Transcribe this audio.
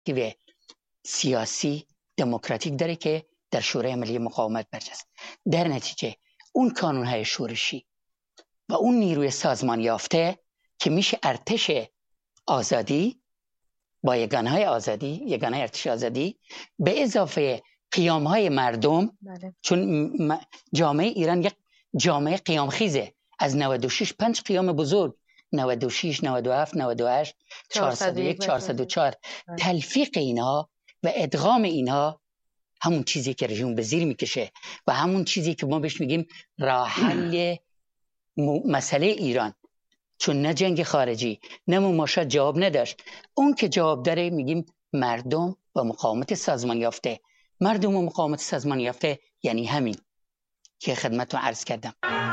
سیاسی دموکراتیک داره که در شورای ملی مقاومت برجاست. در نتیجه اون کانونهای شورشی و اون نیروی سازمان یافته که میشه ارتش آزادی با یگانهای آزادی، یگانه ارتش آزادی، به اضافه قیامهای مردم، چون جامعه ایران یک جامعه قیامخیزه. از 96 5 قیام بزرگ، 96 97 98 401 404 تلفیق اینها و ادغام اینها همون چیزی که رژیم به زیر میکشه و همون چیزی که ما بهش میگیم راه حل مسئله ایران. چون نه جنگ خارجی نه مماشات جواب نداشت، اون که جواب داره میگیم مردم و مقاومت سازمان یافته. مردم و مقاومت سازمان یافته یعنی همین که خدمتتون عرض کردم.